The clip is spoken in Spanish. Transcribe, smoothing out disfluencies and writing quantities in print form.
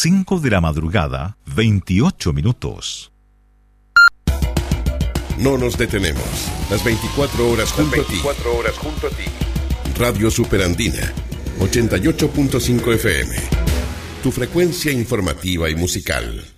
5 de la madrugada, 28 minutos. No nos detenemos. Las 24 horas junto a ti. Radio Superandina, 88.5 FM. Tu frecuencia informativa y musical.